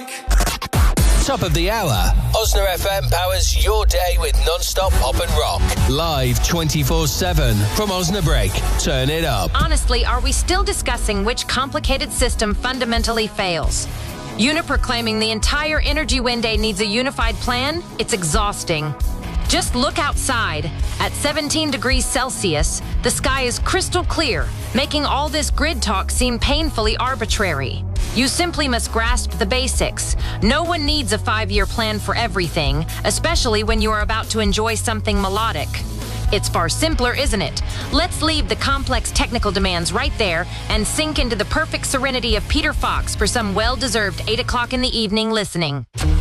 Top of the hour. Osna FM powers your day with non-stop pop and rock. Live 24/7 from Osnabrück. Turn it up. Honestly, are we still discussing which complicated system fundamentally fails? Uniper claiming the entire energy window needs a unified plan? It's exhausting. Just look outside. At 17 degrees Celsius, the sky is crystal clear, making all this grid talk seem painfully arbitrary. You simply must grasp the basics. No one needs a 5-year plan for everything, especially when you are about to enjoy something melodic. It's far simpler, isn't it? Let's leave the complex technical demands right there and sink into the perfect serenity of Peter Fox for some well-deserved 8 o'clock in the evening listening.